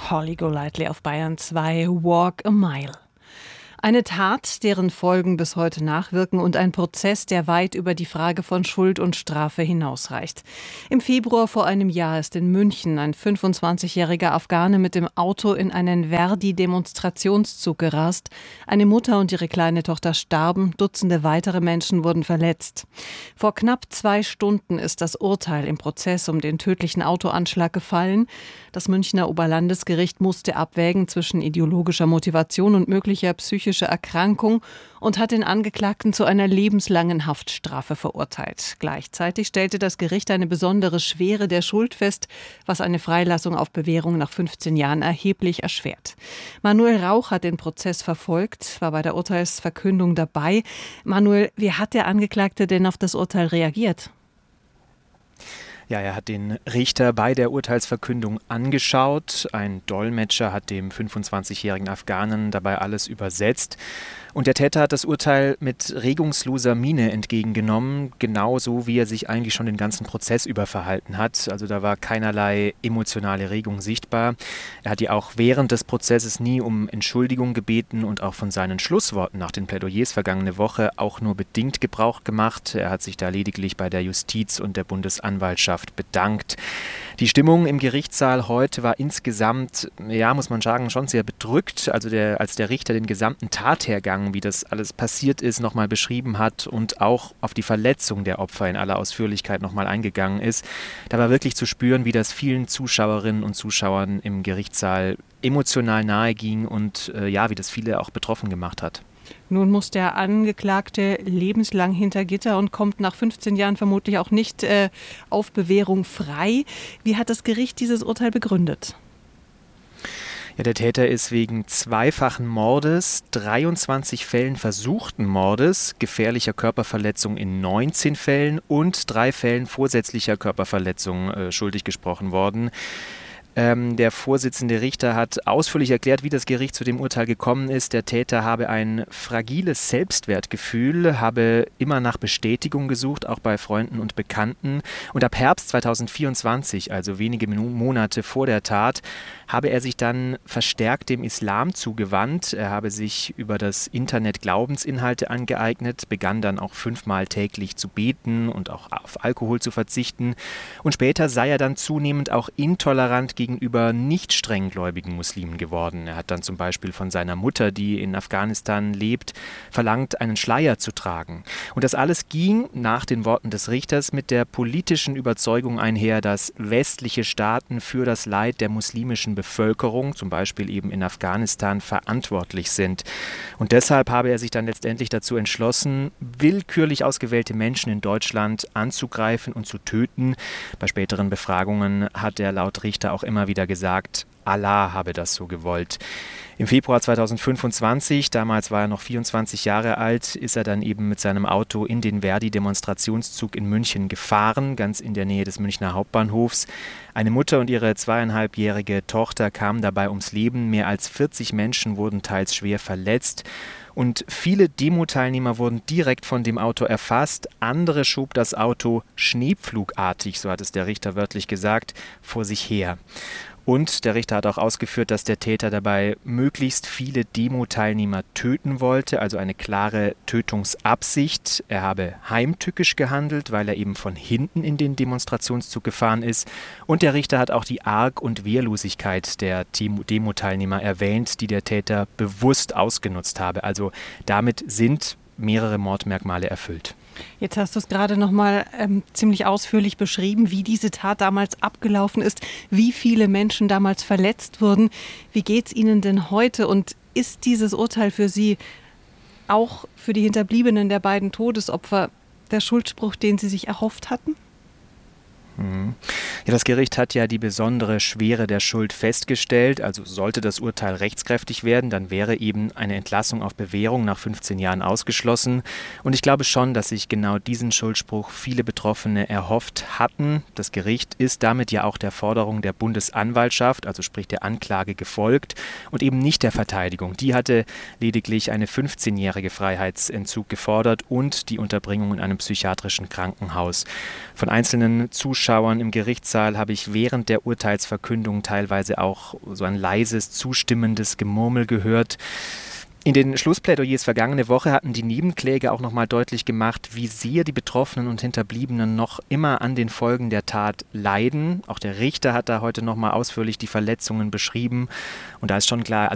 Holly Golightly auf Bayern 2, Walk a Mile. Eine Tat, deren Folgen bis heute nachwirken und ein Prozess, der weit über die Frage von Schuld und Strafe hinausreicht. Im Februar vor einem Jahr ist in München ein 25-jähriger Afghane mit dem Auto in einen Verdi-Demonstrationszug gerast. Eine Mutter und ihre kleine Tochter starben, Dutzende weitere Menschen wurden verletzt. Vor knapp 2 Stunden ist das Urteil im Prozess um den tödlichen Autoanschlag gefallen. Das Münchner Oberlandesgericht musste abwägen zwischen ideologischer Motivation und möglicher psychischer Erkrankung und hat den Angeklagten zu einer lebenslangen Haftstrafe verurteilt. Gleichzeitig stellte das Gericht eine besondere Schwere der Schuld fest, was eine Freilassung auf Bewährung nach 15 Jahren erheblich erschwert. Manuel Rauch hat den Prozess verfolgt, war bei der Urteilsverkündung dabei. Manuel, wie hat der Angeklagte denn auf das Urteil reagiert? Ja, er hat den Richter bei der Urteilsverkündung angeschaut. Ein Dolmetscher hat dem 25-jährigen Afghanen dabei alles übersetzt. Und der Täter hat das Urteil mit regungsloser Miene entgegengenommen, genauso wie er sich eigentlich schon den ganzen Prozess über verhalten hat. Also da war keinerlei emotionale Regung sichtbar. Er hat die auch während des Prozesses nie um Entschuldigung gebeten und auch von seinen Schlussworten nach den Plädoyers vergangene Woche auch nur bedingt Gebrauch gemacht. Er hat sich da lediglich bei der Justiz und der Bundesanwaltschaft bedankt. Die Stimmung im Gerichtssaal heute war insgesamt, ja, muss man sagen, schon sehr bedrückt. Also als der Richter den gesamten Tathergang, wie das alles passiert ist, nochmal beschrieben hat und auch auf die Verletzung der Opfer in aller Ausführlichkeit nochmal eingegangen ist, da war wirklich zu spüren, wie das vielen Zuschauerinnen und Zuschauern im Gerichtssaal emotional nahe ging und wie das viele auch betroffen gemacht hat. Nun muss der Angeklagte lebenslang hinter Gitter und kommt nach 15 Jahren vermutlich auch nicht auf Bewährung frei. Wie hat das Gericht dieses Urteil begründet? Ja, der Täter ist wegen zweifachen Mordes, 23 Fällen versuchten Mordes, gefährlicher Körperverletzung in 19 Fällen und 3 Fällen vorsätzlicher Körperverletzung schuldig gesprochen worden. Der Vorsitzende Richter hat ausführlich erklärt, wie das Gericht zu dem Urteil gekommen ist. Der Täter habe ein fragiles Selbstwertgefühl, habe immer nach Bestätigung gesucht, auch bei Freunden und Bekannten. Und ab Herbst 2024, also wenige Monate vor der Tat, habe er sich dann verstärkt dem Islam zugewandt. Er habe sich über das Internet Glaubensinhalte angeeignet, begann dann auch 5-mal täglich zu beten und auch auf Alkohol zu verzichten. Und später sei er dann zunehmend auch intolerant gegenüber nicht strenggläubigen Muslimen geworden. Er hat dann zum Beispiel von seiner Mutter, die in Afghanistan lebt, verlangt, einen Schleier zu tragen. Und das alles ging, nach den Worten des Richters, mit der politischen Überzeugung einher, dass westliche Staaten für das Leid der muslimischen Bevölkerung, zum Beispiel eben in Afghanistan, verantwortlich sind. Und deshalb habe er sich dann letztendlich dazu entschlossen, willkürlich ausgewählte Menschen in Deutschland anzugreifen und zu töten. Bei späteren Befragungen hat er laut Richter auch immer wieder gesagt, Allah habe das so gewollt. Im Februar 2025, damals war er noch 24 Jahre alt, ist er dann eben mit seinem Auto in den Verdi-Demonstrationszug in München gefahren, ganz in der Nähe des Münchner Hauptbahnhofs. Eine Mutter und ihre 2,5-jährige Tochter kamen dabei ums Leben. Mehr als 40 Menschen wurden teils schwer verletzt. Und viele Demo-Teilnehmer wurden direkt von dem Auto erfasst. Andere schob das Auto schneepflugartig, so hat es der Richter wörtlich gesagt, vor sich her. Und der Richter hat auch ausgeführt, dass der Täter dabei möglichst viele Demo-Teilnehmer töten wollte, also eine klare Tötungsabsicht. Er habe heimtückisch gehandelt, weil er eben von hinten in den Demonstrationszug gefahren ist. Und der Richter hat auch die Arg- und Wehrlosigkeit der Demo-Teilnehmer erwähnt, die der Täter bewusst ausgenutzt habe. Also damit sind mehrere Mordmerkmale erfüllt. Jetzt hast du es gerade noch mal ziemlich ausführlich beschrieben, wie diese Tat damals abgelaufen ist, wie viele Menschen damals verletzt wurden. Wie geht es Ihnen denn heute und ist dieses Urteil für Sie auch für die Hinterbliebenen der beiden Todesopfer der Schuldspruch, den Sie sich erhofft hatten? Ja, das Gericht hat ja die besondere Schwere der Schuld festgestellt. Also sollte das Urteil rechtskräftig werden, dann wäre eben eine Entlassung auf Bewährung nach 15 Jahren ausgeschlossen. Und ich glaube schon, dass sich genau diesen Schuldspruch viele Betroffene erhofft hatten. Das Gericht ist damit ja auch der Forderung der Bundesanwaltschaft, also sprich der Anklage, gefolgt und eben nicht der Verteidigung. Die hatte lediglich eine 15-jährige Freiheitsentzug gefordert und die Unterbringung in einem psychiatrischen Krankenhaus. Von einzelnen Zuschauern Zuschauern im Gerichtssaal habe ich während der Urteilsverkündung teilweise auch so ein leises, zustimmendes Gemurmel gehört. In den Schlussplädoyers vergangene Woche hatten die Nebenkläger auch nochmal deutlich gemacht, wie sehr die Betroffenen und Hinterbliebenen noch immer an den Folgen der Tat leiden. Auch der Richter hat da heute nochmal ausführlich die Verletzungen beschrieben. Und da ist schon klar,